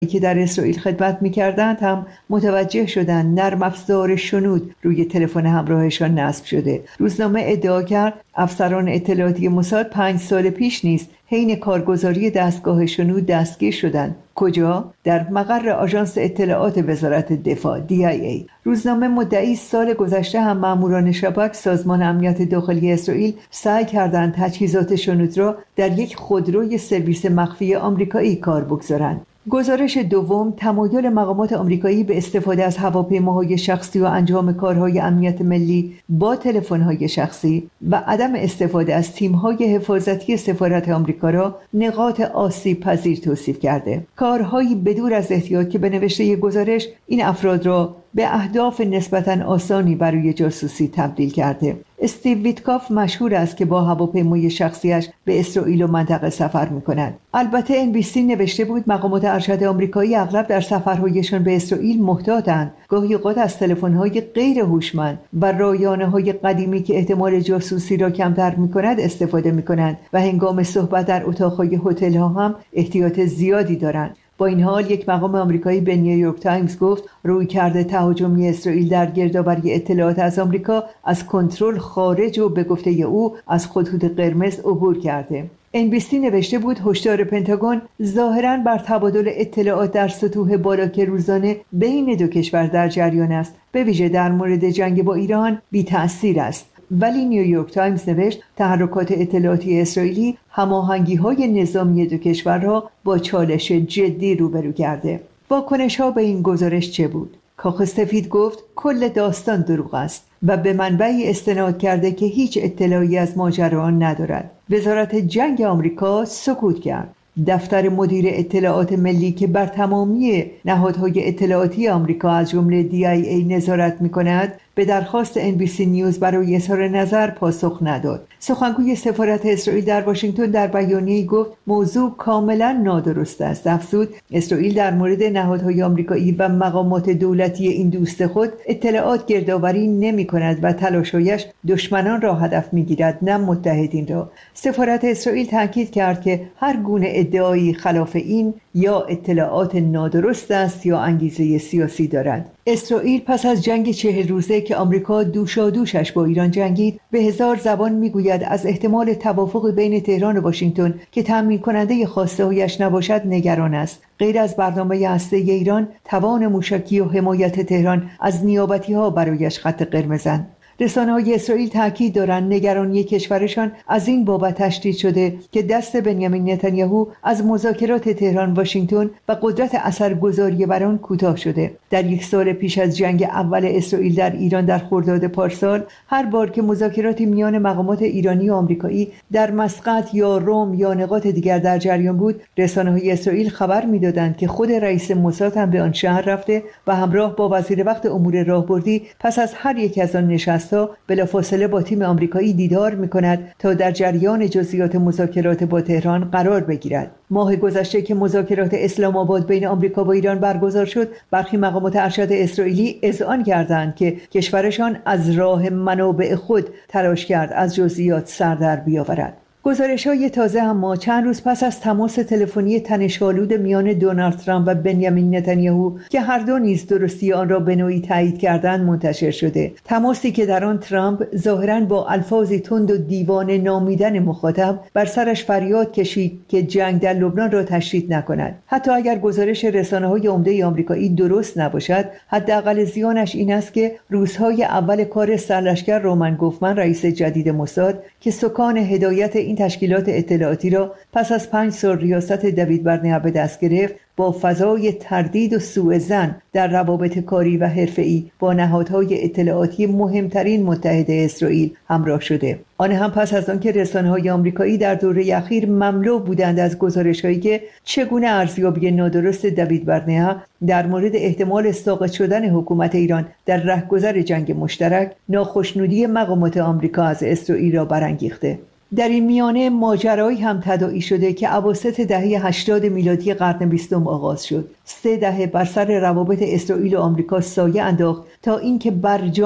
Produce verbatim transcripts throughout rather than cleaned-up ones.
که در اسرائیل خدمت می‌کردند هم متوجه شدند نرم افزار شنود روی تلفن همراهشان نصب شده. روزنامه ادعا کرد افسران اطلاعاتی موساد پنج سال پیش نیز حین کارگزاری دستگاه شنود دستگیر شدند. کجا؟ در مقر آژانس اطلاعات وزارت دفاع دی آی ای. روزنامه مدعی سال گذشته هم ماموران شباک سازمان امنیت داخلی اسرائیل سعی کردند تجهیزات شنود را در یک خودروی سرویس مخفی آمریکایی کار بگذارند. گزارش دوم تمایل مقامات آمریکایی به استفاده از هواپیماهای شخصی و انجام کارهای امنیت ملی با تلفن‌های شخصی و عدم استفاده از تیم‌های حفاظتی سفارت آمریکا را نقاط آسیب پذیر توصیف کرده. کارهایی بدور از احتیاط که به نوشته گزارش این افراد را به اهداف نسبتاً آسانی برای جاسوسی تبدیل کرده. استیو ویتکاف مشهور است که با هواپیمای شخصیش به اسرائیل و منطقه سفر می‌کند. البته ان بی سی نوشته بود مقامات ارشد آمریکایی اغلب در سفرهایشان به اسرائیل محتاطند. گاهی اوقات از تلفن‌های غیر هوشمند و رایانه‌های قدیمی که احتمال جاسوسی را کمتر می‌کند استفاده می‌کنند و هنگام صحبت در اتاق‌های هتل‌ها هم احتیاط زیادی دارند. با این حال یک مقام آمریکایی به نیویورک تایمز گفت رویکرد تهاجمی اسرائیل در گردآوری اطلاعات از آمریکا از کنترل خارج و به گفته او از خطوط قرمز عبور کرده. ان بی سی نوشته بود هشدار پنتاگون ظاهراً بر تبادل اطلاعات در سطوح بالا که روزانه بین دو کشور در جریان است، به ویژه در مورد جنگ با ایران بی تأثیر است. ولی نیویورک تایمز نوشت تحرکات اطلاعاتی اسرائیلی هماهنگی‌های نظامی دو کشور را با چالش جدی روبرو کرده. واکنش‌ها به این گزارش چه بود؟ کاخ سفید گفت کل داستان دروغ است و به منبعی استناد کرده که هیچ اطلاعی از ماجرا ندارد. وزارت جنگ آمریکا سکوت کرد. دفتر مدیر اطلاعات ملی که بر تمامی نهادهای اطلاعاتی آمریکا از جمله دی آی ای نظارت می‌کند به درخواست ان بی سی نیوز برای اظهار نظر پاسخ نداد. سخنگوی سفارت اسرائیل در واشنگتن در بیانیه‌ای گفت موضوع کاملا نادرست است. افزود اسرائیل در مورد نهادهای آمریکایی و مقامات دولتی این دوست خود اطلاعات گردآوری نمی‌کند و تلاش‌هایش دشمنان را هدف می‌گیرد نه متحدین را. سفارت اسرائیل تاکید کرد که هر گونه ادعایی خلاف این یا اطلاعات نادرست است یا انگیزه سیاسی دارد. اسرائیل پس از جنگ چهل روزه که آمریکا دوشادوشش با ایران جنگید به هزار زبان میگوید از احتمال توافق بین تهران و واشنگتن که تامین کننده خواسته هایش نباشد نگران است. غیر از برنامه هسته‌ای ایران، توان موشکی و حمایت تهران از نیابتی ها برایش خط قرمزند. رسانه‌های اسرائیل تاکید دارند نگرانی کشورشان از این بابت تشدید شده که دست بنیامین نتانیاهو از مذاکرات تهران واشنگتن و قدرت اثرگذاری بر آن کوتاه شده. در یک سال پیش از جنگ اول اسرائیل در ایران در خرداد پارسال، هر بار که مذاکراتی میان مقامات ایرانی و آمریکایی در مسقط یا روم یا نقاط دیگر در جریان بود، رسانه‌های اسرائیل خبر می‌دادند که خود رئیس موساد هم به آن شهر رفته و همراه با وزیر وقت امور راهبردی پس از هر یک از آن نشست بلافاصله با تیم آمریکایی دیدار می‌کند تا در جریان جزئیات مذاکرات با تهران قرار بگیرد. ماه گذشته که مذاکرات اسلام آباد بین آمریکا و ایران برگزار شد، برخی مقامات ارشد اسرائیلی اذعان کردند که کشورشان از راه منابع خود تلاش کرد از جزئیات سر در بیاورد. گزارش‌های تازه اما چند روز پس از تماس تلفنی تنش‌آلود میان دونالد ترامپ و بنیامین نتانیاهو که هر دو نیز درستی آن را به نوعی تایید کردند منتشر شده. تماسی که در آن ترامپ ظاهراً با الفاظی تند و دیوانه نامیدن مخاطب بر سرش فریاد کشید که جنگ در لبنان را تشدید نکند. حتی اگر گزارش رسانه‌های عمده آمریکایی درست نباشد، حداقل زیانش این است که روزهای اول کار سرلشکر رومن گوفمن رئیس جدید موساد که سکان هدایت این تشکیلات اطلاعاتی را پس از پنج سال ریاست دوید برنیا به دست گرفت، با فضای تردید و سوء ظن در روابط کاری و حرفه‌ای با نهادهای اطلاعاتی مهمترین متحد اسرائیل همراه شده. آن هم پس از آنکه رسانه‌های آمریکایی در دوره اخیر مملو بودند از گزارش‌هایی که چگونه ارزیابی نادرست دوید برنیا در مورد احتمال ساقط شدن حکومت ایران در رهگذر جنگ مشترک ناخشنودی مقامات آمریکا از اسرائیل را برانگیخته. در این میانه ماجرایی هم تداعی شده که اواسط دهه هشتاد میلادی قرن بیستم آغاز شد. سه دهه بر سر روابط اسرائیل و آمریکا سایه انداخت تا اینکه برجام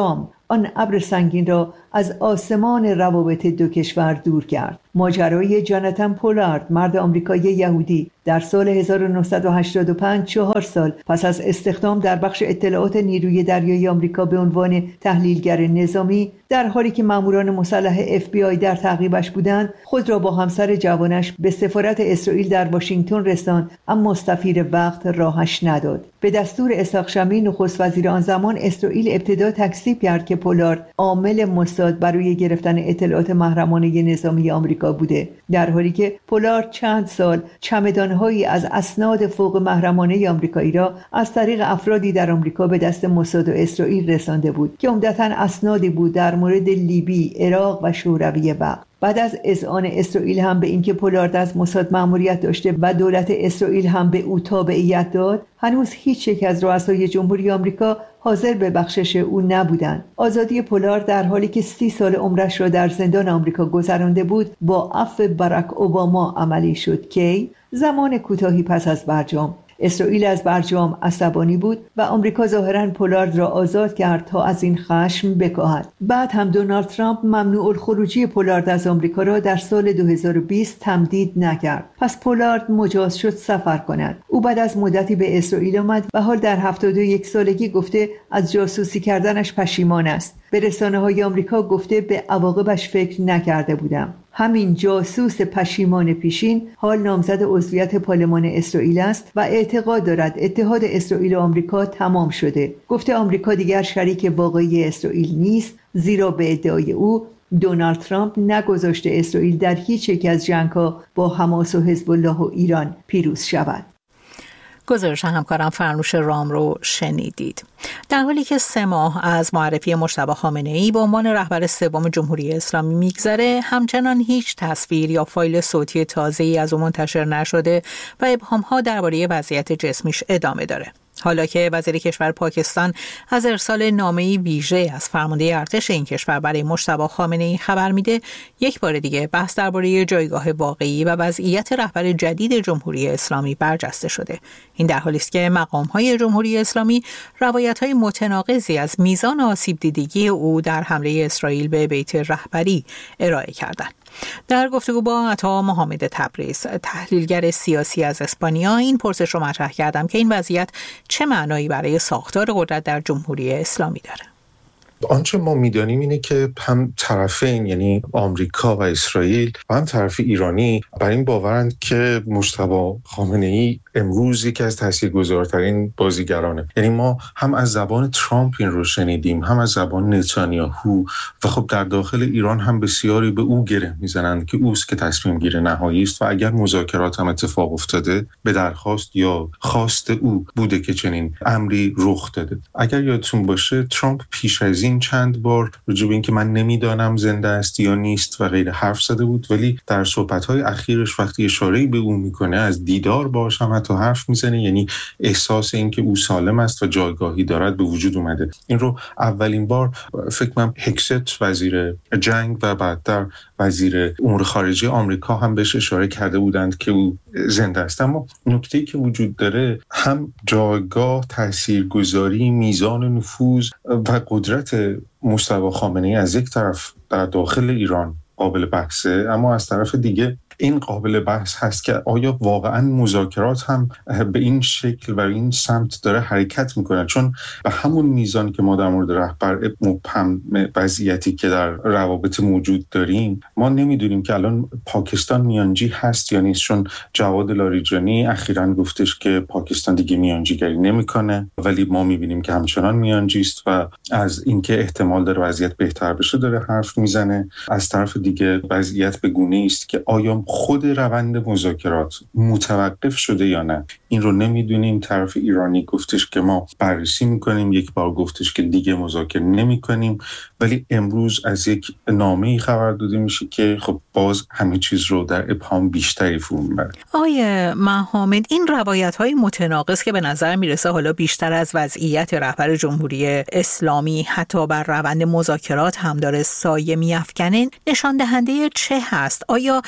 آن ابر سنگین را از آسمان روابط دو کشور دور کرد. ماجرای جاناتان پولارد، مرد آمریکایی یهودی، در سال هزار و نهصد و هشتاد و پنج، چهار سال پس از استخدام در بخش اطلاعات نیروی دریایی آمریکا به عنوان تحلیلگر نظامی، در حالی که ماموران مسلح اف بی آی در تعقیبش بودند، خود را با همسر جوانش به سفارت اسرائیل در واشنگتن رساند، اما سفیر وقت راهش نداد. به دستور اسحاق شمعی، نخست وزیر آن زمان، اسرائیل ابتدا تکذیب کرد که پولارد عامل موساد برای گرفتن اطلاعات محرمانه نظامی آمریکا بوده، در حالی که پولارد چند سال چمدانهایی از اسناد فوق محرمانه آمریکایی را از طریق افرادی در آمریکا به دست موساد و اسرائیل رسانده بود که عمدتاً اسنادی بود در مورد لیبی، عراق و شوروی وقت. بعد از اذعان اسرائیل هم به اینکه پولارد از موساد مأموریت داشته و دولت اسرائیل هم به او تابعیت داد، هنوز هیچ یک از رؤسای جمهوری آمریکا حاضر به بخشش او نبودند. آزادی پولارد در حالی که سی سال عمرش را در زندان آمریکا گذرانده بود، با عفو باراک اوباما عملی شد که زمان کوتاهی پس از برجام. اسرائیل از برجام عصبانی بود و آمریکا ظاهراً پولارد را آزاد کرد تا از این خشم بکاهد. بعد هم دونالد ترامپ ممنوع الخروجی پولارد از آمریکا را در سال دو هزار و بیست تمدید نکرد. پس پولارد مجاز شد سفر کند. او بعد از مدتی به اسرائیل آمد و حال در هفتاد و یک سالگی گفته از جاسوسی کردنش پشیمان است. به رسانه‌های آمریکا گفته به عواقبش فکر نکرده بودم. همین جاسوس پشیمان پیشین حال نامزد عضویت پارلمان اسرائیل است و اعتقاد دارد اتحاد اسرائیل و آمریکا تمام شده. گفته آمریکا دیگر شریک واقعی اسرائیل نیست، زیرا به ادعای او دونالد ترامپ نگذاشته اسرائیل در هیچ یک از جنگ‌ها با حماس و حزب الله و ایران پیروز شود. گزارش همکارم فرنوش رام رو شنیدید. در حالی که سه ماه از معرفی مجتبی خامنه‌ای به عنوان رهبر سوم جمهوری اسلامی میگذره، همچنان هیچ تصویر یا فایل صوتی تازه‌ای از او منتشر نشده و ابهام‌ها درباره وضعیت جسمیش ادامه داره. حالا که وزیر کشور پاکستان از ارسال نامه‌ای ویژه از فرمانده ارتش این کشور برای مجتبی خامنه‌ای خبر میده، یک بار دیگه بحث درباره جایگاه واقعی و وضعیت رهبر جدید جمهوری اسلامی برجسته شده. این در حالی است که مقام‌های جمهوری اسلامی روایت‌های متناقضی از میزان آسیب دیدگی او در حمله اسرائیل به بیت رهبری ارائه کردند. در گفتگو با عطا محمد تبریز، تحلیلگر سیاسی از اسپانیا، این پرسش رو مطرح کردم که این وضعیت چه معنایی برای ساختار قدرت در جمهوری اسلامی داره. آنچه ما میدانیم اینه که هم طرفین، یعنی آمریکا و اسرائیل و هم طرف ایرانی، بر این باورند که مجتبی خامنه‌ای امروز یکی از تاثیرگذارترین بازیگرانه. یعنی ما هم از زبان ترامپ این رو شنیدیم، هم از زبان نتانیاهو، و خب در داخل ایران هم بسیاری به او گره میزنند که اوست که تصمیم گیر نهایی است و اگر مذاکرات هم اتفاق افتاده به درخواست یا خواست او بوده که چنین امری رخ داده. اگر یادتون باشه ترامپ پیش از این چند بار راجع به این که من نمیدانم زنده است یا نیست و غیره حرف زده بود، ولی در صحبت‌های اخیرش وقتی اشاره‌ای به او میکنه از دیدار باهاش هم حتی حرف میزنه، یعنی احساس این که او سالم است و جایگاهی دارد به وجود اومده. این رو اولین بار فکر کنم هکست وزیر جنگ و بعدتر وزیر امور خارجه آمریکا هم بهش اشاره کرده بودند که او زنده است. اما نکته‌ای که وجود داره هم جایگاه، تاثیرگذاری، میزان نفوذ و قدرت مجتبی خامنه‌ای از یک طرف در داخل ایران قابل بحثه، اما از طرف دیگه این قابل بحث هست که آیا واقعا مذاکرات هم به این شکل و این سمت داره حرکت میکنه، چون به همون میزان که ما در مورد رهبر مبهم وضعیتی که در روابط موجود داریم، ما نمیدونیم که الان پاکستان میانجی هست یا نیست، چون جواد لاریجانی اخیراً گفتش که پاکستان دیگه میانجیگری نمیکنه، ولی ما میبینیم که همچنان میانجی است و از اینکه احتمال داره وضعیت بهتر بشه داره حرف میزنه. از طرف دیگه وضعیت به گونه‌ای است که آیا خود روند مذاکرات متوقف شده یا نه، این رو نمیدونیم. طرف ایرانی گفتش که ما بررسی میکنیم، یک بار گفتش که دیگه مذاکره نمیکنیم، ولی امروز از یک نامه‌ای خبر داده میشه که خب باز همه چیز رو در ابهام بیشتری فرو میبره. آیه محمد، این روایت‌های متناقض که به نظر میرسه حالا بیشتر از وضعیت رهبر جمهوری اسلامی حتی بر روند مذاکرات هم داره سایه میافکنه، نشان دهنده چه هست؟ آیا این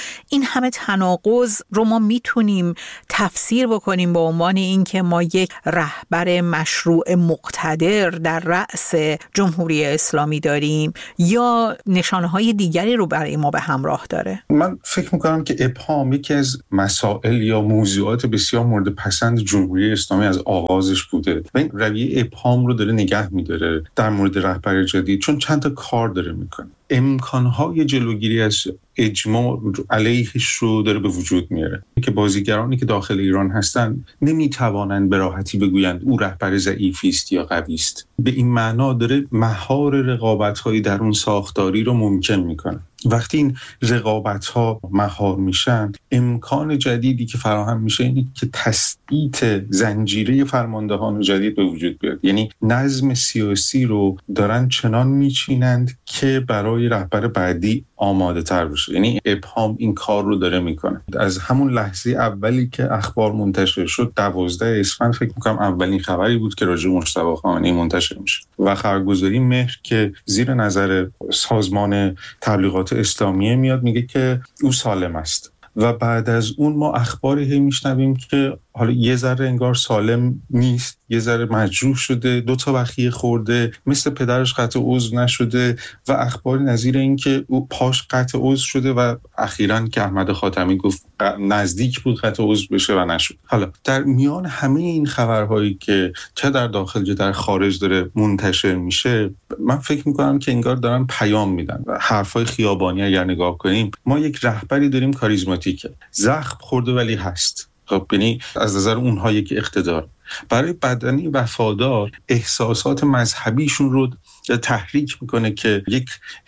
همه تناقض رو ما میتونیم تفسیر بکنیم به عنوان اینکه ما یک رهبر مشروع مقتدر در رأس جمهوری اسلامی داریم یا نشانه‌های دیگری رو برای ما به همراه داره؟ من فکر میکنم که ابهام یکی از مسائل یا موضوعات بسیار مورد پسند جمهوری اسلامی از آغازش بوده و این رویه ابهام رو داره نگه میداره در مورد رهبر جدید، چون چند تا کار داره میکنه. امکانهای جلوگیری از اجماع علیهش رو داره به وجود میاره که بازیگرانی که داخل ایران هستن نمیتوانند به راحتی بگویند او رهبر ضعیفی است یا قوی است. به این معنا داره مهار رقابت‌های درون ساختاری رو ممکن میکنه. وقتی این رقابت‌ها مهار میشن، امکان جدیدی که فراهم میشه اینه که تثبیت زنجیره فرماندهان جدید به وجود بیاد. یعنی نظم سیاسی رو دارن چنان میچینند که برای رهبر بعدی آماده تر بشه. یعنی ابهام این کار رو داره میکنه. از همون لحظه اولی که اخبار منتشر شد، دوازده اسفند فکر میکنم اولین خبری بود که راجع به مجتبی خامنه‌ای منتشر میشه و خبرگزاری مهر که زیر نظر سازمان تبلیغات اسلامیه میاد میگه که او سالم است و بعد از اون ما اخباری هی میشنویم که حالا یه ذره انگار سالم نیست، یه ذره مجروح شده، دو تا بخیه خورده، مثل پدرش قطع عضو نشده و اخباری نظیر این که او پاش قطع عضو شده و اخیراً که احمد خاتمی گفت نزدیک بود قطع عضو بشه و نشد. حالا در میان همه این خبرهایی که چه در داخل چه در خارج داره منتشر میشه، من فکر میکنم که انگار دارن پیام میدن و حرفای خیابانی اگر نگاه کنیم، ما یک رهبری داریم کاریزماتیکه، زخم خورده ولی هست. خب یعنی از نظر اونها یک اقتدار. برای بدنی وفادار احساسات مذهبیشون رو تحریک میکنه که یک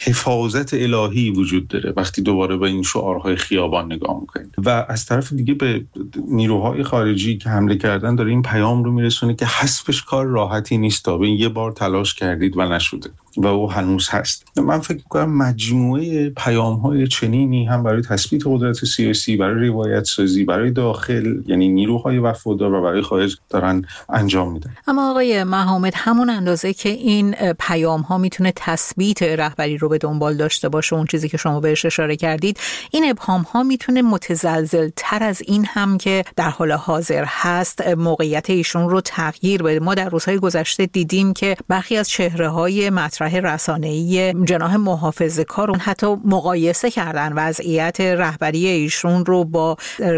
حفاظت الهی وجود داره وقتی دوباره به این شعارهای خیابان نگاه میکنید. و از طرف دیگه به نیروهای خارجی که حمله کردن داره این پیام رو میرسونه که حذفش کار راحتی نیست، تا به یه بار تلاش کردید و نشده و او هنوز هست. من فکر میکنم مجموعه پیام‌های چنینی هم برای تثبیت قدرت سیاسی، برای روایت سازی، برای داخل یعنی نیروهای وفادار و برای خارج دارن انجام میدن. اما آقای محمد، همون اندازه که این پیام ها میتونه تثبیت رهبری رو به دنبال داشته باشه، اون چیزی که شما بهش اشاره کردید، این ابهام ها میتونه متزلزل تر از این هم که در حال حاضر هست موقعیت ایشون رو تغییر بده. ما در روزهای گذشته دیدیم که برخی از چهره های مطرح رسانه‌ای جناح محافظه‌کار حتی مقایسه کردن وضعیت رهبری ایشون رو با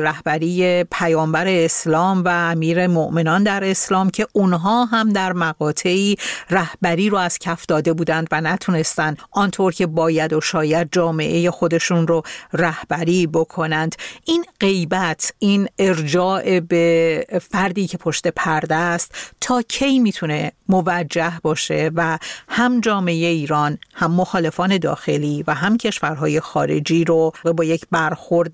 رهبری پیامبر اسلام و امیر مؤمنان در اسلام که اونها هم در مقاطعی رهبری رو از کف داده بودند و نتونستن آنطور که باید و شاید جامعه خودشون رو رهبری بکنند. این غیبت، این ارجاع به فردی که پشت پرده است، تا کی میتونه موجه باشه و هم جامعه ایران، هم مخالفان داخلی و هم کشورهای خارجی رو با یک برخورد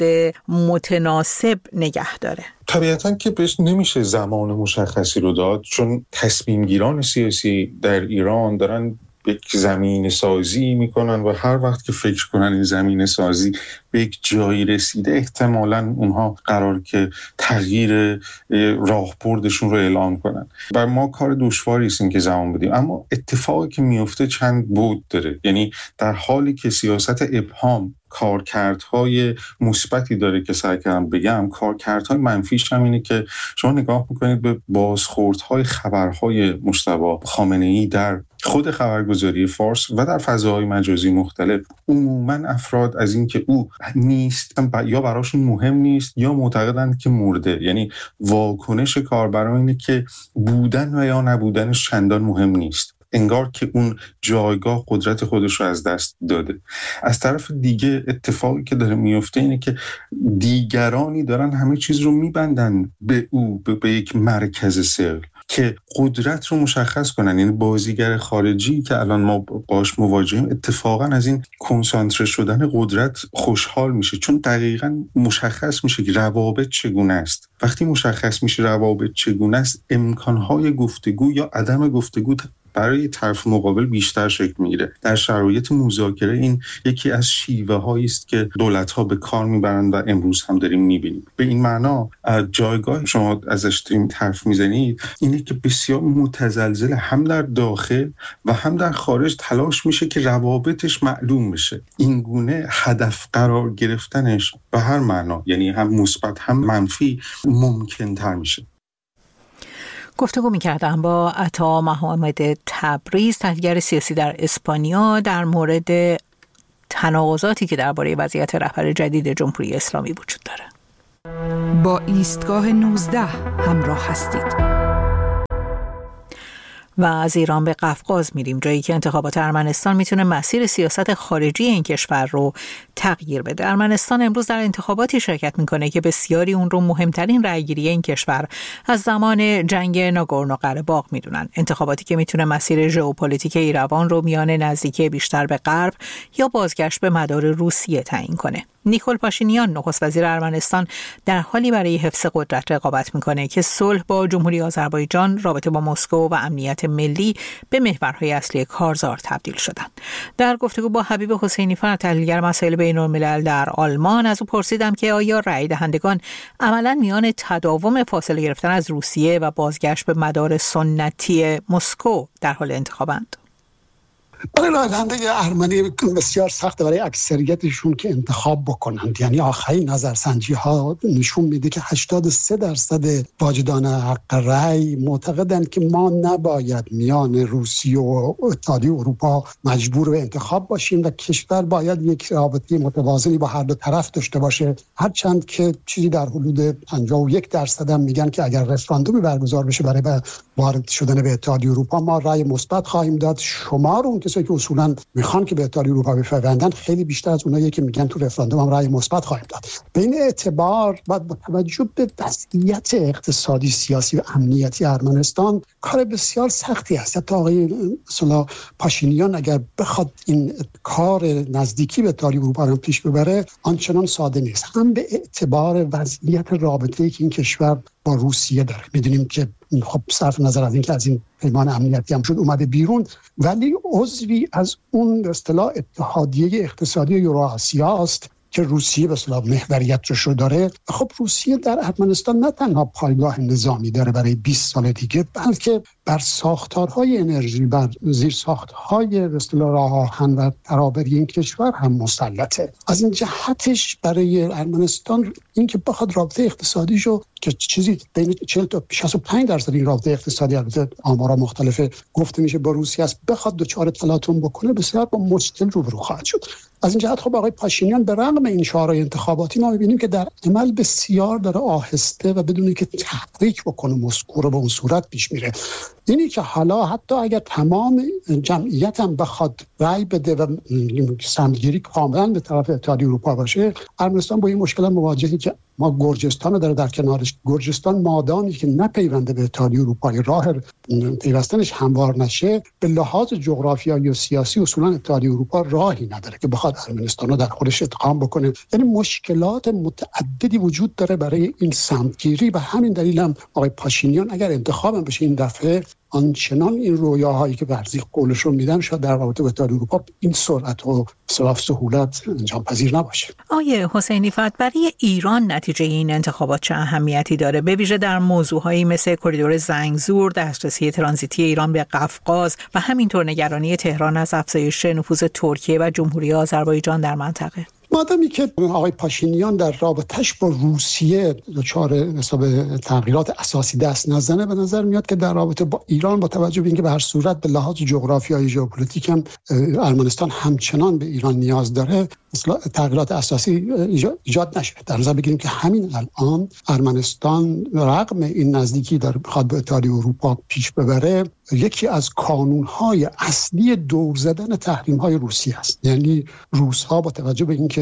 متناسب نگه داره؟ طبیعتاً که بهش نمیشه زمان مشخصی رو داد، چون تصمیم گیران سیاسی در ایران دارن یک زمین سازی میکنن و هر وقت که فکر کنن این زمین سازی به یک جایی رسیده، احتمالاً اونها قرار که تغییر راهبردشون رو اعلام کنن. بر ما کار دشواری است این که زمان بدیم، اما اتفاقی که میفته چند بود داره. یعنی در حالی که سیاست ابهام کارکردهای مثبتی داره که سعی کردم بگم، کارکردهای منفیش هم اینه که شما نگاه میکنید به بازخوردهای خبرهای مجتبی خامنه‌ای در خود خبرگزاری فارس و در فضاهای مجازی مختلف، عموماً افراد از این که او نیست یا براشون مهم نیست یا معتقدند که مرده. یعنی واکنش کاربران اینه که بودن و یا نبودنش چندان مهم نیست، انگار که اون جایگاه قدرت خودش رو از دست داده. از طرف دیگه اتفاقی که داره میفته اینه که دیگرانی دارن همه چیز رو میبندن به او، به, به یک مرکز ثقل که قدرت رو مشخص کنن. یعنی بازیگر خارجی که الان ما باش مواجهیم اتفاقا از این کنسانتره شدن قدرت خوشحال میشه، چون دقیقاً مشخص میشه که روابط چگونه است. وقتی مشخص میشه روابط چگونه است، امکانهای گفتگو یا عدم گفتگو برای طرف مقابل بیشتر شکل میگیره. در شرایط مذاکره این یکی از شیوه هایی است که دولت‌ها به کار میبرند و امروز هم داریم میبینیم. به این معنا جایگاه شما ازش داریم حرف میزنید اینه که بسیار متزلزل هم در داخل و هم در خارج تلاش میشه که روابطش معلوم بشه. این گونه هدف قرار گرفتنش به هر معنا، یعنی هم مثبت هم منفی، ممکن تر میشه. گفتگو می‌کردم با عطا محمد تبریز، تحلیلگر سیاسی در اسپانیا، در مورد تناقضاتی که درباره وضعیت رهبر جدید جمهوری اسلامی وجود داره. با ایستگاه نوزده همراه هستید. و از ایران به قفقاز میریم، جایی که انتخابات ارمنستان میتونه مسیر سیاست خارجی این کشور رو تغییر بده. ارمنستان امروز در انتخاباتی شرکت میکنه که بسیاری اون رو مهمترین رأیگیری این کشور از زمان جنگ ناگورنو قره‌باغ میدونن. انتخاباتی که میتونه مسیر ژئوپلیتیک ایروان رو میان نزدیکی بیشتر به غرب یا بازگشت به مدار روسیه تعیین کنه. نیکول پاشینیان، نخست وزیر ارمنستان، در حالی برای حفظ قدرت رقابت میکنه که صلح با جمهوری آذربایجان، رابطه با مسکو و امنیت ملی به محورهای اصلی کارزار تبدیل شدند. در گفتگو با حبیب حسینی فر، تحلیلگر مسائل بین‌الملل در آلمان، از او پرسیدم که آیا رأی دهندگان عملاً میان تداوم فاصله گرفتن از روسیه و بازگشت به مدار سنتی مسکو در حال انتخابند؟ برای رای دهنده ارمنی بسیار سخته برای اکثریتشون که انتخاب بکنند. یعنی آخرین نظرسنجی ها نشون میده که هشتاد و سه درصد واجدان حق رای معتقدند که ما نباید میان روسیه و اتحادیه اروپا مجبور به انتخاب باشیم و کشور باید یک رابطه متوازنی با هر دو طرف داشته باشه. هرچند که چیزی در حدود پنجاه و یک درصد هم میگن که اگر رفراندومی برگزار بشه برای وارد شدن به اتحادیه اروپا ما رای مثبت خواهیم داد. شمار اون کسایی که اصولا میخوان که به اتحادیه اروپا بپیوندن خیلی بیشتر از اونایی که میگن تو رفراندوم هم رای مثبت خواهیم داد. به این اعتبار بعد با توجه به وضعیت اقتصادی، سیاسی و امنیتی ارمنستان کار بسیار سختی است. حتی آقای مثلا پاشینیان اگر بخواد این کار نزدیکی به اتحادیه اروپا رو پیش ببره آنچنان ساده نیست. هم به اعتبار وضعیت رابطه‌ای که این کشور با روسیه داره. میدونیم که خب صرف نظر از اینکه از این پیمان امنیتی هم شد اومده بیرون، ولی عضوی از اون به اصطلاح اتحادیه اقتصادی یوراسیا است که روسیه به اصطلاح محوریت رو داره. خب روسیه در ارمنستان نه تنها پایگاه نظامی داره برای بیست سال دیگه، بلکه بر ساختارهای انرژی، بر زیرساختهای به اصطلاح راه آهن و ترابری این کشور هم مسلطه. از این جهتش برای ارمنستان اینکه بخواد رابطه اقتصادیشو که چیزی بین چهل تا شصت و پنج درصد این رابطه اقتصادی، البته آمارا مختلفه، گفته میشه با روسیه است، بخواد دچار تلاطم بکنه بسیار با مشکل روبرو خواهد شد. از این جهت خب آقای پاشینیان به رغم این شعارهای انتخاباتی ما می‌بینیم که در عمل بسیار داره آهسته و بدون اینکه تحریک بکنه مسکو رو به اون صورت پیش میره. اینی که حالا حتی اگر تمام جمعیت هم بخواد رأی بده و سمتگیری کاملا به طرف اتحادیه اروپا باشه، ارمنستان با این مشکل مواجهه که ما گرجستان رو داره در کنارش. گرجستان مادامی که نپیونده به اتحادیه اروپا، راه پیوستنش هموار نشه، به لحاظ جغرافیایی و سیاسی اصولا اتحادیه اروپا راهی نداره که بخواد ارمنستان رو در خودش ادغام بکنه. یعنی مشکلات متعددی وجود داره برای این سمتگیری و همین دلیل هم آقای پاشینیان اگر انتخاب بشه این دفعه آنچنان این رویاهایی که برزی قولش رو میدن شاید در رابطه با اتحادیه اروپا این سرعت و سهولت انجام پذیر نباشه. آیه حسینی فت، برای ایران نتیجه این انتخابات چه اهمیتی داره، به ویژه در موضوعهایی مثل کریدور زنگزور، دسترسی ترانزیتی ایران به قفقاز و همینطور نگرانی تهران از افزایش نفوذ ترکیه و جمهوری آذربایجان در منطقه؟ مادامی که آقای پاشینیان در رابطش با روسیه دچار حساب تغییرات اساسی دست نزنه، به نظر میاد که در رابطه با ایران با توجه به اینکه به هر صورت به لحاظ جغرافیایی ژئوپلیتیک هم ارمنستان همچنان به ایران نیاز داره، اصلا تغییرات اساسی ایجاد نشه. در نظر بگیریم که همین الان ارمنستان رغم این نزدیکی داره بخواد به اتحادیه اروپا پیش ببره، یکی از کانون‌های اصلی دور زدن تحریم‌های روسیه است. یعنی روس‌ها با توجه به اینکه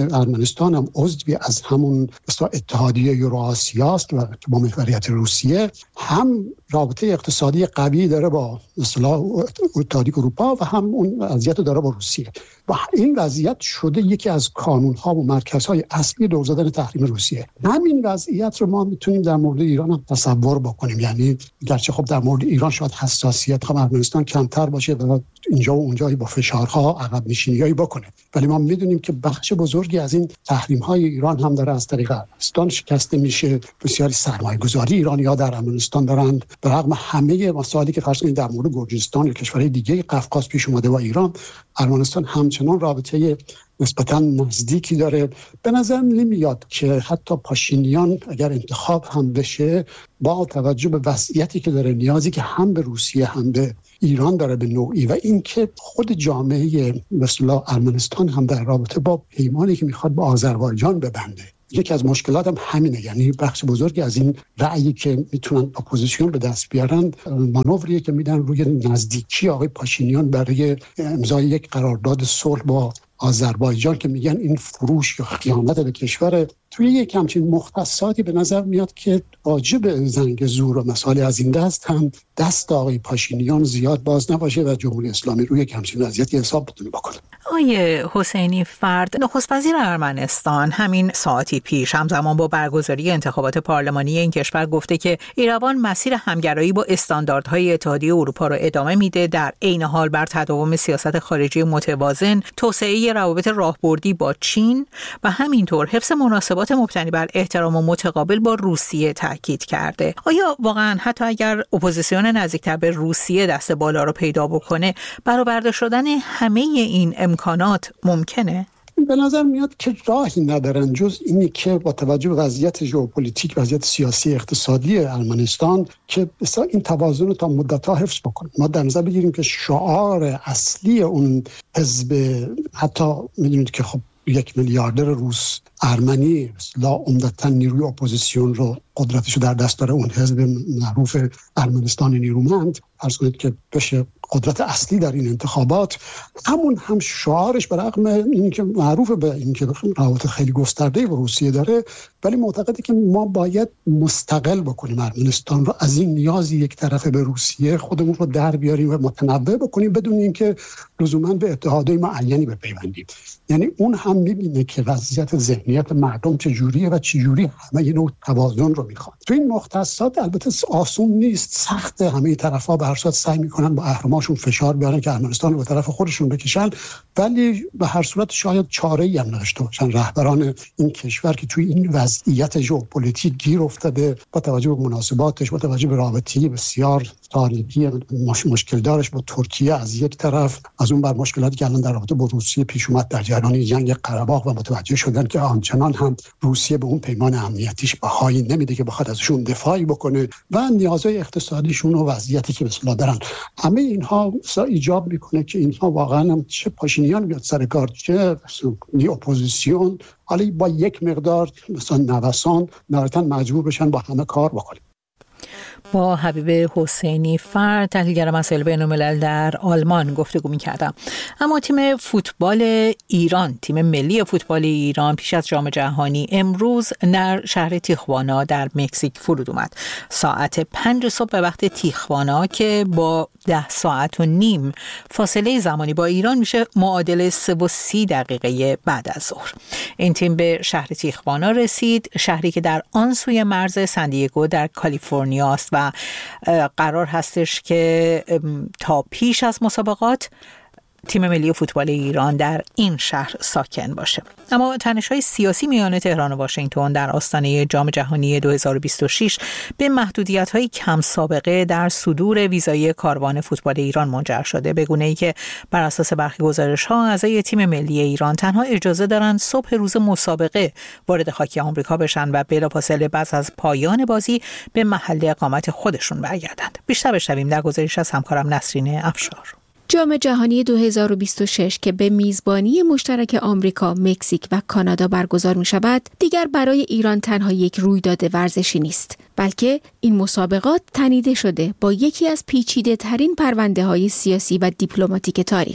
ارمنستان هم عضوی از همون اتحادیه یوراسیا است و با محوریت روسیه، هم رابطه اقتصادی قوی داره با مثلا اتحادیه اروپا و هم اون وضعیت داره با روسیه و این وضعیت شده یکی از کانون‌ها و مرکزهای اصلی دور زدن تحریم روسیه. همین وضعیت رو ما میتونیم در مورد ایران هم تصور بکنیم. یعنی گرچه خب در مورد ایران شاید حساسیت هم ارمنستان کمتر باشه و اینجا و اونجایی با فشارها عقب نشینیایی بکنه، ولی ما میدونیم که بخش بزرگی از این تحریم‌های ایران هم داره از طریق ارمنستان شکسته میشه. بسیاری سرمایه‌گذاری ایرانی‌ها در ارمنستان دارند. به رغم همه مسائلی که فرض کنید در مورد گرجستان یا کشورهای دیگه قفقاز پیش اومده با ایران، ارمنستان همچنان رابطه نسبتاً نزدیکی داره. به نظر نمیاد که حتی پاشینیان اگر انتخاب هم بشه با توجه به وضعیتی که داره، نیازی که هم به روسیه هم به ایران داره به نوعی و اینکه خود جامعه مثلا ارمنستان هم در رابطه با پیمانی که میخواد با آذربایجان ببنده، یکی از مشکلات هم همینه. یعنی بخش بزرگی از این رأیی که میتونن اپوزیسیون به دست بیارن مانوریه که میدن روی نزدیکی آقای پاشینیان برای امضای یک قرارداد صلح با آذربایجان که میگن این فروش یا خیانت به کشور. توی یک همچین مختصاتی به نظر میاد که واجب زنگ زور و مسائل از این دست هم دست آقای پاشینیان زیاد باز نباشه و جمهوری اسلامی روی یک همچین وضعیتی حساب بتونه بکنه. آیه حسینی فرد، نخست وزیر ارمنستان همین ساعتی پیش همزمان با برگزاری انتخابات پارلمانی این کشور گفته که ایروان مسیر همگرایی با استانداردهای اتحادیه اروپا را ادامه میده، در عین حال بر تداوم سیاست خارجی متوازن، توسعه روابط راهبردی با چین و همینطور حفظ مناسبات مبتنی بر احترام و متقابل با روسیه تاکید کرده. آیا واقعا حتی اگر اپوزیسیون نزدیکتر به روسیه دست بالا رو پیدا بکنه، برآورده شدن همه این امکانات ممکنه؟ به نظر میاد که راهی ندارن جز اینی که با توجه به وضعیت ژئوپلیتیک، وضعیت سیاسی اقتصادی ارمنستان که بسیار این توازن رو تا مدت‌ها حفظ بکنه. ما در نظر بگیریم که شعار اصلی اون حزب، حتی میدونید که خب یک میلیاردر روس ارمنی لا عمدتاً نیروی اپوزیسیون رو قدرتشو در دست داره، اون حزب معروف ارمنستان نیرومند، فرض کنید که بشه قدرت اصلی در این انتخابات، همون هم شعارش برغم اینکه معروف به اینکه روابط خیلی گسترده با روسیه داره، ولی معتقده که ما باید مستقل بکنیم ارمنستان رو از این نیاز یک طرفه به روسیه، خودمون رو در بیاریم و متنوع بکنیم بدون اینکه لزوما به اتحادیه معینی بپیوندیم. یعنی اون هم میبینه که وضعیت ذهنیت مردم چجوریه و چجوری همه این نوع توازن رو میخواد. تو این مختصات البته آسون نیست، سخت، همه طرفا به هر صورت سعی میکنن با اهرماشون فشار بیارن که ارمنستان رو به طرف خودشون بکشن، ولی به هر صورت شاید چاره‌ای هم نداشته باشن رهبران این کشور که توی این وضعیت ژئوپلیتیک گیر افتاده، با توجه به مناسباتش، با توجه به رابطه‌ای بسیار تاریخی مشکل دارش با ترکیه از یک طرف، از اون بر مشکلاتی که الان در رابطه با روسیه پیش اومد در جریان جنگ قره باغ و متوجه شدن که آنچنان هم روسیه به اون پیمان امنیتیش بهایی نمیده که بخواد ازشون دفاعی بکنه و نیازهای اقتصادیشون و وضعیتی که مثلا دارن. همه اینها ایجاب میکنه که اینها واقعا هم چه پاشینیان بیاد سر کار، چه اپوزیسیون، حالا با یک مقدار مثلا نوسان نهایتاً مجبور بشن با همه کار بکنن. با حبیب حسینی فرد، تحلیلگر مسائل بین‌الملل در آلمان گفتگو می‌کردم. اما تیم فوتبال ایران، تیم ملی فوتبال ایران پیش از جام جهانی امروز در شهر تیخوانا در مکزیک فرود اومد. ساعت پنج صبح به وقت تیخوانا که با ده ساعت و نیم فاصله زمانی با ایران میشه معادل سه و سی دقیقه بعد از ظهر. این تیم به شهر تیخوانا رسید، شهری که در آن سوی مرز سندیگو در کالیفرنیا است و قرار هستش که تا پیش از مسابقات تیم ملی فوتبال ایران در این شهر ساکن باشه. اما تنش‌های سیاسی میان تهران و واشنگتن در آستانه جام جهانی دو هزار و بیست و شش به محدودیت‌های کم سابقه در صدور ویزای کاروان فوتبال ایران منجر شده، به گونه‌ای که بر اساس برخی گزارش‌ها اعضای تیم ملی ایران تنها اجازه دارند صبح روز مسابقه وارد خاک آمریکا بشن و بلافاصله بعد از پایان بازی به محل اقامت خودشون برگردند. بیشتر بشنویم در گزارش از همکارم نسرین افشار. جام جهانی دو هزار و بیست و شش که به میزبانی مشترک آمریکا، مکزیک و کانادا برگزار می شود، دیگر برای ایران تنها یک رویداد ورزشی نیست، بلکه این مسابقات تنیده شده با یکی از پیچیده ترین پرونده های سیاسی و دیپلماتیک تاریخ،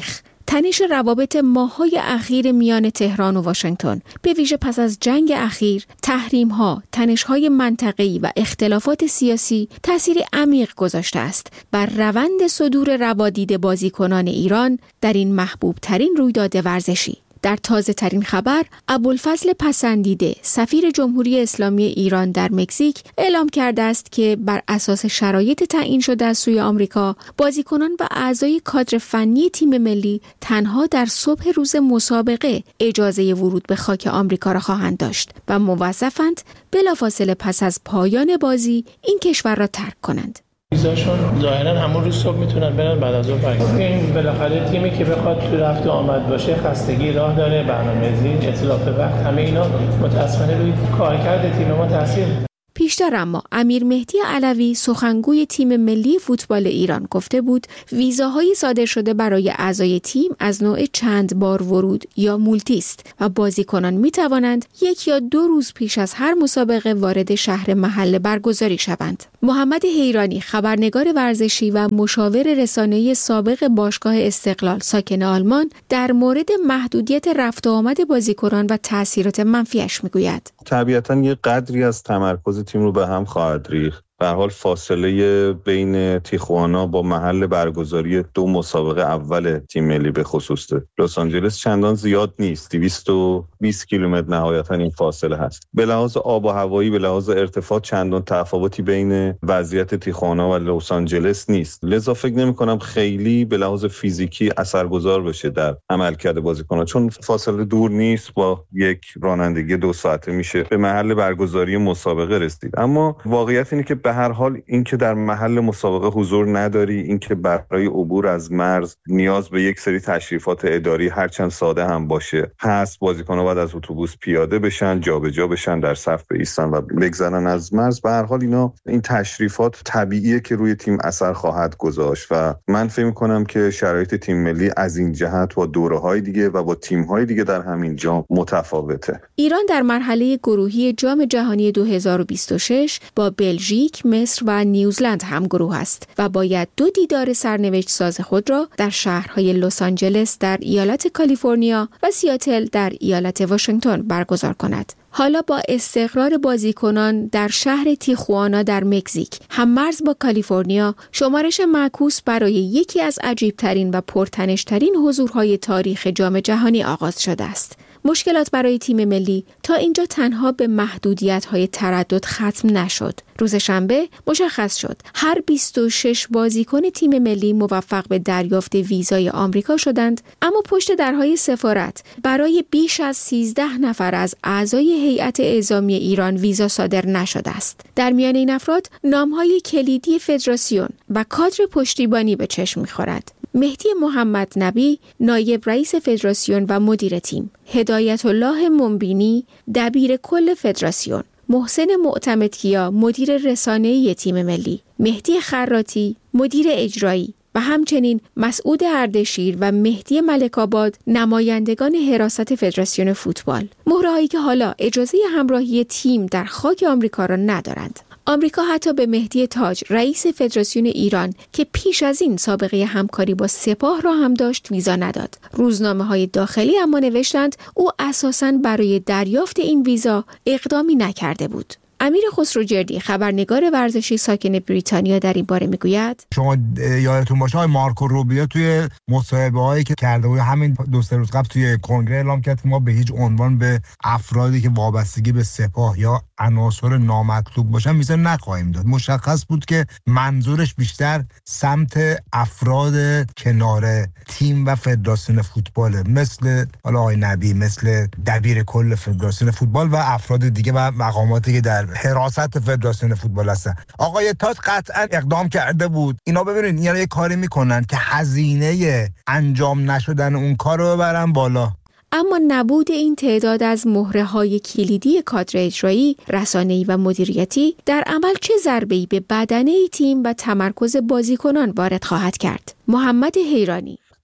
تنش روابط ماه‌های اخیر میان تهران و واشنگتن، به ویژه پس از جنگ اخیر، تحریم‌ها، تنش‌های منطقه‌ای و اختلافات سیاسی تأثیر عمیق گذاشته است بر روند صدور روادید بازیکنان ایران در این محبوب ترین رویداد ورزشی. در تازه ترین خبر، ابوالفضل پسندیده، سفیر جمهوری اسلامی ایران در مکزیک، اعلام کرده است که بر اساس شرایط تعیین شده از سوی آمریکا، بازیکنان و اعضای کادر فنی تیم ملی تنها در صبح روز مسابقه اجازه ورود به خاک آمریکا را خواهند داشت و موظفند بلافاصله پس از پایان بازی این کشور را ترک کنند. ویزاشون ظاهرا همون روز صبح میتونن برن، بعد از ظهر برگردن. این بالاخره تیمی که بخواد تو رفت و آمد باشه خستگی راه داره، برنامه‌ریزی، اتلاف وقت، همه اینا متأسفانه روی کارکرد تیم ما تاثیر میذاره. پیشتر اما امیر مهدی علوی، سخنگوی تیم ملی فوتبال ایران، گفته بود ویزاهای صادر شده برای اعضای تیم از نوع چند بار ورود یا مولتی است و بازیکنان می توانند یک یا دو روز پیش از هر مسابقه وارد شهر محل برگزاری شوند. محمد حیرانی، خبرنگار ورزشی و مشاور رسانه‌ای سابق باشگاه استقلال ساکن آلمان، در مورد محدودیت رفت و آمد بازیکنان و تأثیرات منفیش میگوید. طبیعتاً یه قدری از تمرکز تیم رو به هم خواهد ریخت. به هر حال فاصله بین تیخوانا با محل برگزاری دو مسابقه اول تیم ملی به خصوص لس آنجلس چندان زیاد نیست. دویست و بیست کیلومتر نهایتا این فاصله هست. به لحاظ آب و هوایی، به لحاظ ارتفاع چندان تفاوتی بین وضعیت تیخوانا و لس آنجلس نیست. لذا فکر نمی‌کنم خیلی به لحاظ فیزیکی اثرگذار بشه در عملکرد بازیکن‌ها، چون فاصله دور نیست. با یک رانندگی دو ساعته میشه به محل برگزاری مسابقه رسید. اما واقعیت اینه که به هر حال اینکه در محل مسابقه حضور نداری، اینکه برای عبور از مرز نیاز به یک سری تشریفات اداری هرچند ساده هم باشه هست. بازیکن‌ها باید از اتوبوس پیاده بشن، جابجا بشن، در صف بایستن و بگذرن از مرز. به هر حال اینا این تشریفات طبیعیه که روی تیم اثر خواهد گذاشت و من فکر می‌کنم که شرایط تیم ملی از این جهت با دوره‌های دیگه و با تیم‌های دیگه در همین جام متفاوته. ایران در مرحله گروهی جام جهانی دو هزار و بیست و شش با بلژیک، مصر و نیوزلند هم گروه است و باید دو دیدار سرنوشت ساز خود را در شهرهای لس آنجلس در ایالت کالیفرنیا و سیاتل در ایالت واشنگتن برگزار کند. حالا با استقرار بازیکنان در شهر تیخوانا در مکزیک، هم‌مرز با کالیفرنیا، شمارش معکوس برای یکی از عجیب‌ترین و پرتنش‌ترین حضورهای تاریخ جام جهانی آغاز شده است. مشکلات برای تیم ملی تا اینجا تنها به محدودیت‌های تردد ختم نشد. روز شنبه مشخص شد هر بیست و شش بازیکن تیم ملی موفق به دریافت ویزای آمریکا شدند، اما پشت درهای سفارت برای بیش از سیزده نفر از اعضای هیئت اعزامی ایران ویزا صادر نشده است. در میان این افراد نام‌های کلیدی فدراسیون و کادر پشتیبانی به چشم می‌خورد. مهدی محمد نبی، نایب رئیس فدراسیون و مدیر تیم، هدایت الله منبینی، دبیر کل فدراسیون، محسن معتمدکیا، مدیر رسانه‌ای تیم ملی، مهدی خراتی، مدیر اجرایی و همچنین مسعود اردشیر و مهدی ملک‌آباد، نمایندگان حراست فدراسیون فوتبال، مهرهایی که حالا اجازه همراهی تیم در خاک آمریکا را ندارند. آمریکا حتی به مهدی تاج، رئیس فدراسیون ایران که پیش از این سابقه همکاری با سپاه را هم داشت، ویزا نداد. روزنامه‌های داخلی اما نوشتند او اساساً برای دریافت این ویزا اقدامی نکرده بود. امیر خسروجردی، خبرنگار ورزشی ساکن بریتانیا، در این باره میگوید شما یادتون باشه های مارکو روبیو توی مصاحبه‌هایی که کرده بود همین دو سه روز قبل توی کنگره اعلام کرد که ما به هیچ عنوان به افرادی که وابستگی به سپاه یا عناصر نامطلوب باشن ویزا نخواهیم داد. مشخص بود که منظورش بیشتر سمت افراد کنار تیم و فدراسیون فوتباله، مثل حالا آقای نبی، مثل دبیر کل فدراسیون فوتبال و افراد دیگه و مقاماتی که در حراست فدراسیون فوتبال هستن. آقای تاج قطعا اقدام کرده بود. اینا ببینید اینا یه کاری میکنن که هزینه انجام نشدن اون کار رو ببرن بالا. اما نبود این تعداد از مهره‌های کلیدی کادر اجرایی، رسانه‌ای و مدیریتی در عمل چه ضربه‌ای به بدنه تیم و تمرکز بازیکنان وارد خواهد کرد؟ محمد حیرانی: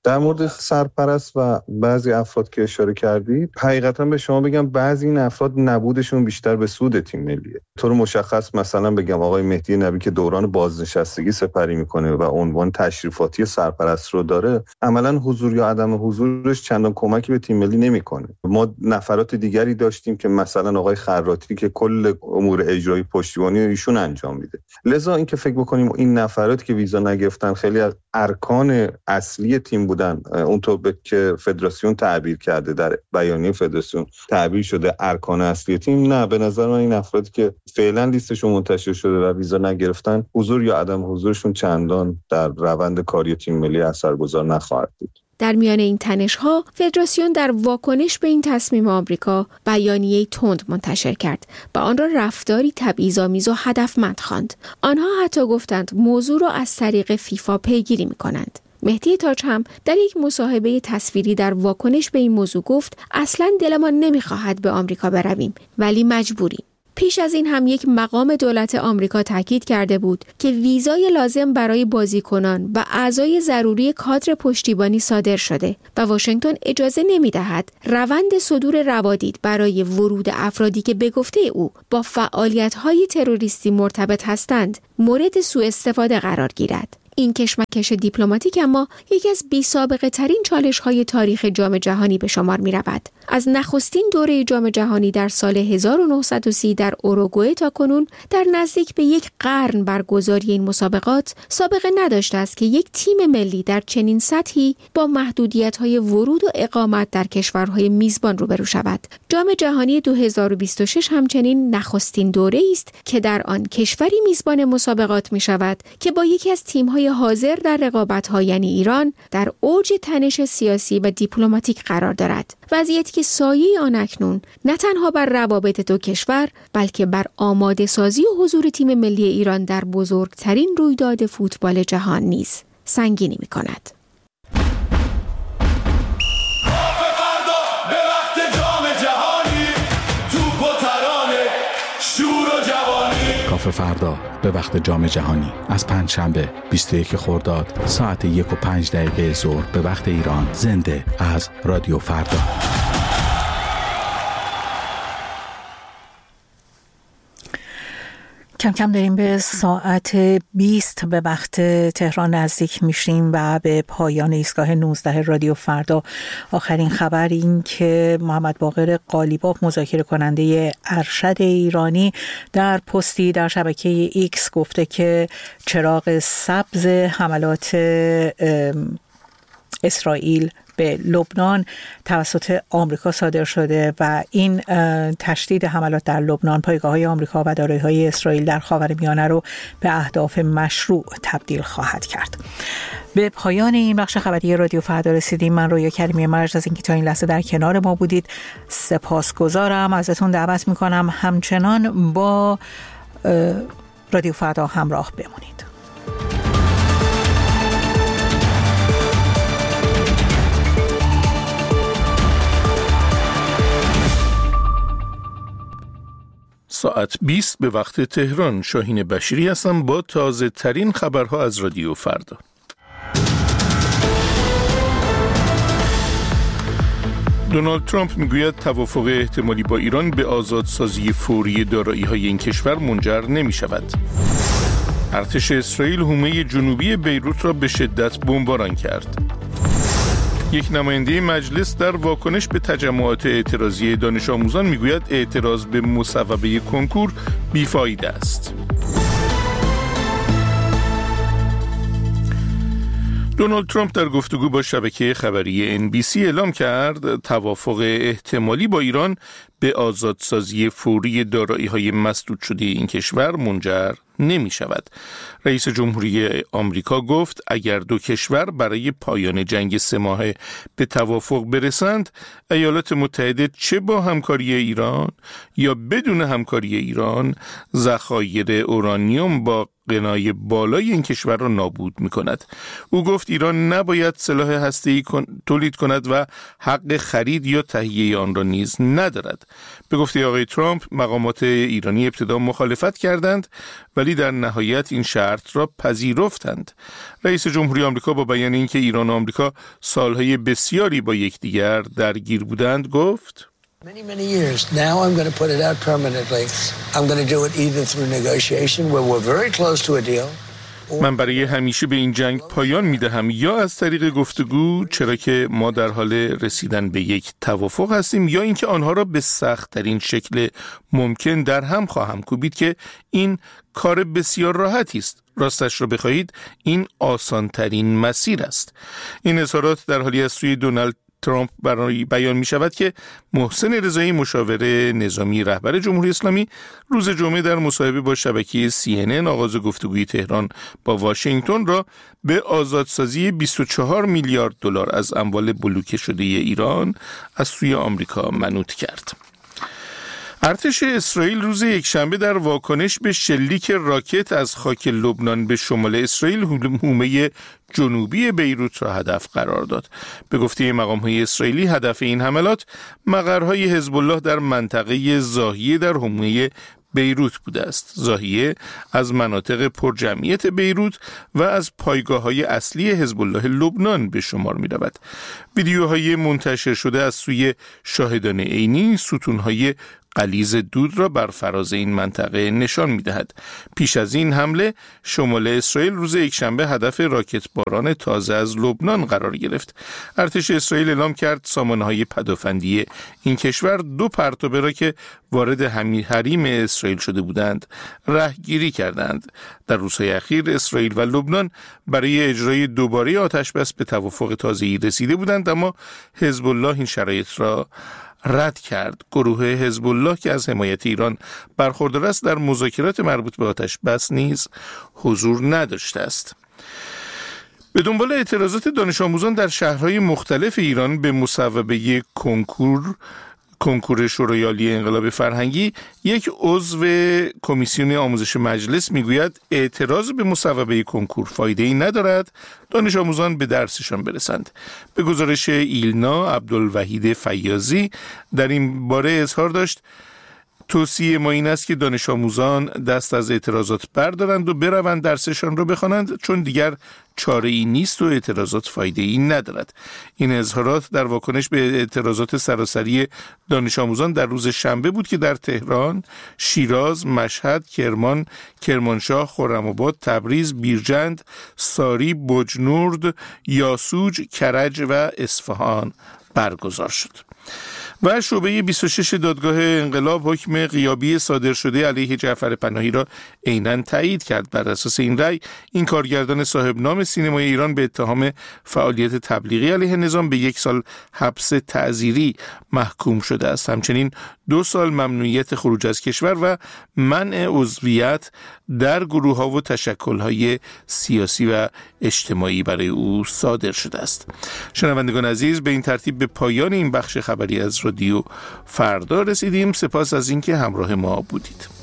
در مورد سرپرست و بعضی افراد که اشاره کردید، حقیقتا به شما بگم بعضی این افراد نبودشون بیشتر به سود تیم ملیه. طور مشخص مثلا بگم آقای مهدی نبی که دوران بازنشستگی سپری میکنه و عنوان تشریفاتی سرپرست رو داره، عملا حضور یا عدم حضورش چندان کمکی به تیم ملی نمیکنه. ما نفرات دیگری داشتیم که مثلا آقای خراطی که کل امور اجرایی پشتیبانی ایشون انجام میده. لذا اینکه فکر بکنیم این نفراتی که ویزا نگرفتن خیلی از ارکان اصلی تیم بودن، اونطور که فدراسیون تعبیر کرده، در بیانیه فدراسیون تعبیر شده ارکان اصلی تیم، نه، به نظر من این افرادی که فعلا لیستشون منتشر شده و ویزا نگرفتن، حضور یا عدم حضورشون چندان در روند کاری تیم ملی اثرگذار نخواهد بود. در میان این تنش‌ها، فدراسیون در واکنش به این تصمیم آمریکا بیانیه‌ای تند منتشر کرد و آن را رفتاری تبعیض‌آمیز و هدفمند خواند. آنها حتی گفتند موضوع را از طریق فیفا پیگیری می‌کنند. مهدی تاج هم در یک مصاحبه تصویری در واکنش به این موضوع گفت اصلاً دلمان نمی‌خواهد به آمریکا برویم، ولی مجبوریم. پیش از این هم یک مقام دولت آمریکا تاکید کرده بود که ویزای لازم برای بازیکنان و اعضای ضروری کادر پشتیبانی صادر شده و واشنگتن اجازه نمی‌دهد روند صدور روادید برای ورود افرادی که به گفته او با فعالیت‌های تروریستی مرتبط هستند مورد سوء استفاده قرار گیرد. این کشمکش دیپلماتیک اما یکی از بی‌سابقه ترین چالش‌های تاریخ جام جهانی به شمار می‌رود. از نخستین دوره جام جهانی در سال هزار و نهصد و سی در اوروگوئه تا کنون در نزدیک به یک قرن برگزاری این مسابقات سابقه نداشته است که یک تیم ملی در چنین سطحی با محدودیت‌های ورود و اقامت در کشورهای میزبان روبرو شود. جام جهانی دو هزار و بیست و شش همچنین نخستین دوره‌ای است که در آن کشوری میزبان مسابقات می‌شود که با یکی از تیم‌های حاضر در رقابت‌ها یعنی ایران در اوج تنش سیاسی و دیپلماتیک قرار دارد. وضعیتی که سایه آن اکنون نه تنها بر روابط دو کشور بلکه بر آماده سازی و حضور تیم ملی ایران در بزرگترین رویداد فوتبال جهان نیز سنگینی می‌کند. کافه فردا به وقت جام جهانی از پنجشنبه بیست و یک خرداد ساعت یک و پنج دقیقه ظهر به وقت ایران، زنده از رادیو فردا. کم کم داریم به ساعت بیست به وقت تهران نزدیک میشیم و به پایان ایستگاه نوزده رادیو فردا. آخرین خبر این که محمد باقر قالیباف، مذاکره کننده ارشد ایرانی، در پستی در شبکه ایکس گفته که چراغ سبز حملات اسرائیل به لبنان توسط آمریکا صادر شده و این تشدید حملات در لبنان پایگاه‌های آمریکا و دارایی‌های اسرائیل در خاورمیانه رو به اهداف مشروع تبدیل خواهد کرد. به پایان این بخش خبری رادیو فردا رسیدیم. من رویا کریمی مرج از اینکه تا این لحظه در کنار ما بودید سپاسگزارم. ازتون دعوت می‌کنم همچنان با رادیو فردا همراه بمونید. ساعت بیست به وقت تهران. شاهین بشیری هستم با تازه ترین خبرها از رادیو فردا. دونالد ترامپ میگوید توافق احتمالی با ایران به آزادسازی فوری دارایی‌های این کشور منجر نمی‌شود. ارتش اسرائیل حومه جنوبی بیروت را به شدت بمباران کرد. یک نماینده مجلس در واکنش به تجمعات اعتراضی دانش آموزان میگوید اعتراض به مصوبه کنکور بیفایده است. دونالد ترامپ در گفتگو با شبکه خبری ان بی سی اعلام کرد توافق احتمالی با ایران به آزادسازی فوری دارایی‌های مسدود شده این کشور منجر نمی شود. رئیس جمهوری آمریکا گفت اگر دو کشور برای پایان جنگ سه ماهه به توافق برسند، ایالات متحده چه با همکاری ایران یا بدون همکاری ایران ذخایر اورانیوم با غنای بالای این کشور را نابود می‌کند. او گفت ایران نباید سلاح هسته‌ای تولید کند و حق خرید یا تهیه آن را نیز ندارد. به گفته آقای ترامپ، مقامات ایرانی ابتدا مخالفت کردند ولی در نهایت این شرط را پذیرفتند. رئیس جمهوری آمریکا با بیان اینکه ایران و آمریکا سالهای بسیاری با یکدیگر درگیر بودند گفت: Many, many years. Now I'm going to put it out permanently. I'm going to do it either through negotiation where we're very close to a deal. من برای همیشه به این جنگ پایان میدهم یا از طریق گفتگو، چرا که ما در حال رسیدن به یک توافق هستیم، یا اینکه آنها را به سخت ترین شکل ممکن در هم خواهم کوبید که این کار بسیار راحتی است. راستش را بخواهید این آسان ترین مسیر است. این اظهارات در حالی از سوی دونالد ترامپ برای بیان می شود که محسن رضایی، مشاور نظامی رهبر جمهوری اسلامی، روز جمعه در مصاحبه با شبکه سی ان ان آغاز گفتگوی تهران با واشنگتن را به آزادسازی بیست و چهار میلیارد دلار از اموال بلوکه شده ایران از سوی آمریکا منوط کرد. ارتش اسرائیل روز یکشنبه در واکنش به شلیک راکت از خاک لبنان به شمال اسرائیل حومه جنوبی بیروت را هدف قرار داد. به گفته مقام‌های اسرائیلی، هدف این حملات مقرهای حزب الله در منطقه زاهیه در حومه بیروت بوده است. زاهیه از مناطق پرجمعیت بیروت و از پایگاه‌های اصلی حزب الله لبنان به شمار می‌رود. ویدیوهای منتشر شده از سوی شاهدان عینی ستون‌های غلیظ دود را بر فراز این منطقه نشان می‌دهد. پیش از این حمله، شمال اسرائیل روز یکشنبه هدف راکت باران تازه از لبنان قرار گرفت. ارتش اسرائیل اعلام کرد سامانه‌های پدافندی این کشور دو پرتابه را که وارد حریم اسرائیل شده بودند رهگیری کردند. در روزهای اخیر اسرائیل و لبنان برای اجرای دوباره آتش‌بس به توافق تازه‌ای رسیده بودند، اما حزب الله این شرایط را رد کرد. گروه حزب الله که از حمایت ایران برخوردار است در مذاکرات مربوط به آتش بس نیز حضور نداشته است. به دنبال اعتراضات دانش آموزان در شهرهای مختلف ایران به مصوبه کنکور کنکور شورای عالی انقلاب فرهنگی، یک عضو کمیسیون آموزش مجلس میگوید اعتراض به مصوبه کنکور فایده‌ای ندارد، دانش آموزان به درسشان برسند. به گزارش ایلنا، عبدالوحید فیاضی در این باره اظهار داشت: توصیه ما این است که دانش آموزان دست از اعتراضات بردارند و بروند درسشان را بخوانند، چون دیگر چاره ای نیست و اعتراضات فایده ای ندارد. این اظهارات در واکنش به اعتراضات سراسری دانش آموزان در روز شنبه بود که در تهران، شیراز، مشهد، کرمان، کرمانشاه، خرم‌آباد، تبریز، بیرجند، ساری، بجنورد، یاسوج، کرج و اصفهان برگزار شد. و شعبه بیست و شش دادگاه انقلاب حکم غیابی صادر شده علیه جعفر پناهی را عیناً تایید کرد. بر اساس این رأی، این کارگردان صاحب نام سینمای ایران به اتهام فعالیت تبلیغی علیه نظام به یک سال حبس تعزیری محکوم شده است. همچنین دو سال ممنوعیت خروج از کشور و منع عضویت در گروه‌ها و تشکل‌های سیاسی و اجتماعی برای او صادر شده است. شنوندگان عزیز، به این ترتیب به پایان این بخش خبری از رادیو فردا رسیدیم. سپاس از اینکه همراه ما بودید.